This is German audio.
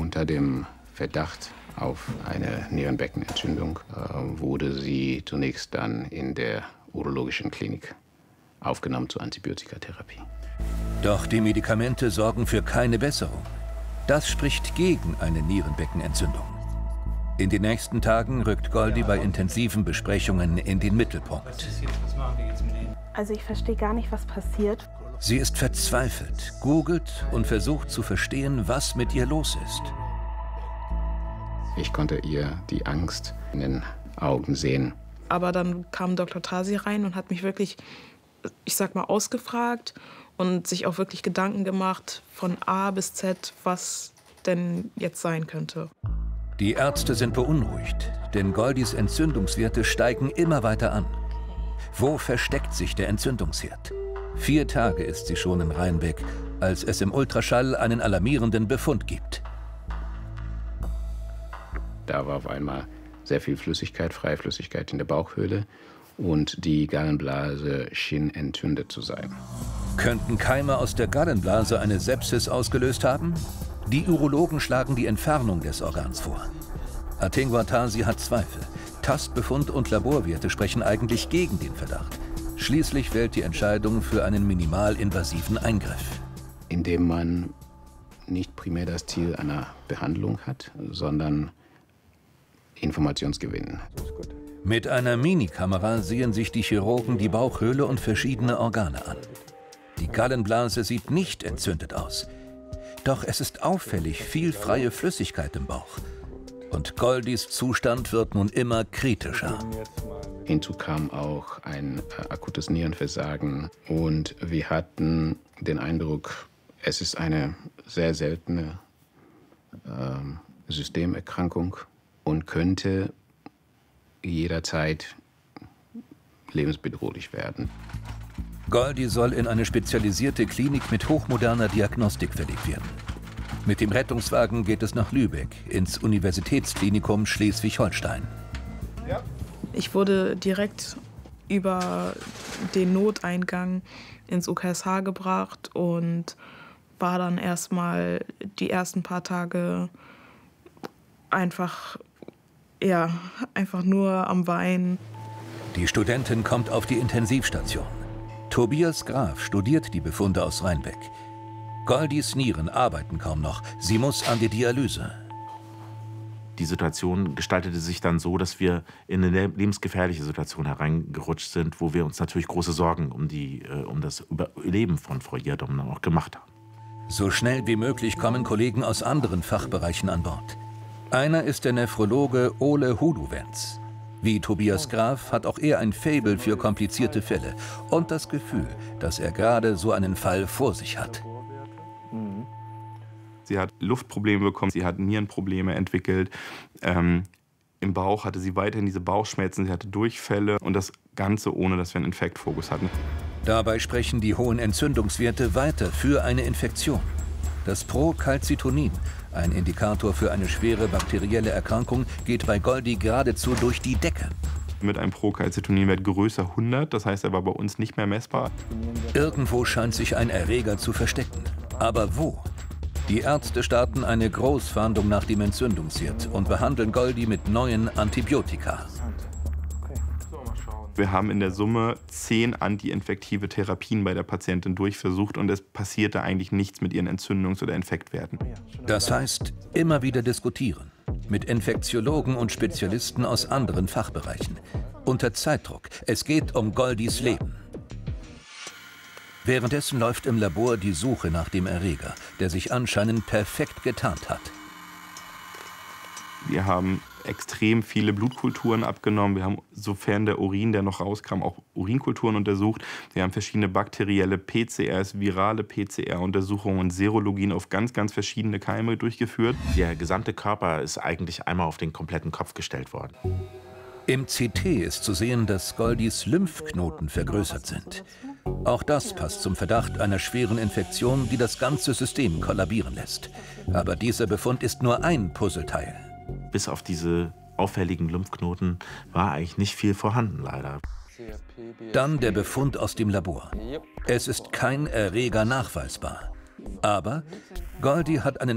Unter dem Verdacht auf eine Nierenbeckenentzündung wurde sie zunächst dann in der urologischen Klinik aufgenommen zur Antibiotikatherapie. Doch die Medikamente sorgen für keine Besserung. Das spricht gegen eine Nierenbeckenentzündung. In den nächsten Tagen rückt Goldi bei intensiven Besprechungen in den Mittelpunkt. Also ich verstehe gar nicht, was passiert. Sie ist verzweifelt, googelt und versucht zu verstehen, was mit ihr los ist. Ich konnte ihr die Angst in den Augen sehen. Aber dann kam Dr. Tasi rein und hat mich wirklich, ich sag mal, ausgefragt und sich auch wirklich Gedanken gemacht von A bis Z, was denn jetzt sein könnte. Die Ärzte sind beunruhigt, denn Goldis Entzündungswerte steigen immer weiter an. Wo versteckt sich der Entzündungsherd? 4 Tage ist sie schon in Rheinbeck, als es im Ultraschall einen alarmierenden Befund gibt. Da war auf einmal sehr viel Flüssigkeit, freie Flüssigkeit in der Bauchhöhle und die Gallenblase schien entzündet zu sein. Könnten Keime aus der Gallenblase eine Sepsis ausgelöst haben? Die Urologen schlagen die Entfernung des Organs vor. Atingwa Tasi hat Zweifel. Tastbefund und Laborwerte sprechen eigentlich gegen den Verdacht. Schließlich fällt die Entscheidung für einen minimalinvasiven Eingriff. Indem man nicht primär das Ziel einer Behandlung hat, sondern Informationsgewinn. Mit einer Minikamera sehen sich die Chirurgen die Bauchhöhle und verschiedene Organe an. Die Gallenblase sieht nicht entzündet aus. Doch es ist auffällig viel freie Flüssigkeit im Bauch. Und Goldis Zustand wird nun immer kritischer. Hinzu kam auch ein akutes Nierenversagen und wir hatten den Eindruck, es ist eine sehr seltene Systemerkrankung und könnte jederzeit lebensbedrohlich werden. Goldi soll in eine spezialisierte Klinik mit hochmoderner Diagnostik verlegt werden. Mit dem Rettungswagen geht es nach Lübeck, ins Universitätsklinikum Schleswig-Holstein. Ich wurde direkt über den Noteingang ins UKSH gebracht und war dann erstmal die ersten paar Tage einfach nur am Weinen. Die Studentin kommt auf die Intensivstation. Tobias Graf studiert die Befunde aus Rheinbeck. Goldis Nieren arbeiten kaum noch. Sie muss an die Dialyse. Die Situation gestaltete sich dann so, dass wir in eine lebensgefährliche Situation hereingerutscht sind, wo wir uns natürlich große Sorgen um das Überleben von Frau Jerdom auch gemacht haben. So schnell wie möglich kommen Kollegen aus anderen Fachbereichen an Bord. Einer ist der Nephrologe Ole Huduwenz. Wie Tobias Graf hat auch er ein Faible für komplizierte Fälle und das Gefühl, dass er gerade so einen Fall vor sich hat. Sie hat Luftprobleme bekommen, sie hat Nierenprobleme entwickelt. Im Bauch hatte sie weiterhin diese Bauchschmerzen, sie hatte Durchfälle und das Ganze ohne, dass wir einen Infektfokus hatten. Dabei sprechen die hohen Entzündungswerte weiter für eine Infektion. Das Procalcitonin, ein Indikator für eine schwere bakterielle Erkrankung, geht bei Goldi geradezu durch die Decke. Mit einem Procalcitoninwert größer 100, das heißt, er war bei uns nicht mehr messbar. Irgendwo scheint sich ein Erreger zu verstecken. Aber wo? Die Ärzte starten eine Großfahndung nach dem Entzündungsherd und behandeln Goldi mit neuen Antibiotika. Wir haben in der Summe 10 antiinfektive Therapien bei der Patientin durchversucht und es passierte eigentlich nichts mit ihren Entzündungs- oder Infektwerten. Das heißt, immer wieder diskutieren. Mit Infektiologen und Spezialisten aus anderen Fachbereichen. Unter Zeitdruck. Es geht um Goldis Leben. Währenddessen läuft im Labor die Suche nach dem Erreger, der sich anscheinend perfekt getarnt hat. Wir haben extrem viele Blutkulturen abgenommen. Wir haben, sofern der Urin, der noch rauskam, auch Urinkulturen untersucht. Wir haben verschiedene bakterielle PCRs, virale PCR-Untersuchungen und Serologien auf ganz, ganz verschiedene Keime durchgeführt. Der gesamte Körper ist eigentlich einmal auf den kompletten Kopf gestellt worden. Im CT ist zu sehen, dass Goldis Lymphknoten vergrößert sind. Auch das passt zum Verdacht einer schweren Infektion, die das ganze System kollabieren lässt. Aber dieser Befund ist nur ein Puzzleteil. Bis auf diese auffälligen Lymphknoten war eigentlich nicht viel vorhanden, leider. Dann der Befund aus dem Labor. Es ist kein Erreger nachweisbar. Aber Goldi hat einen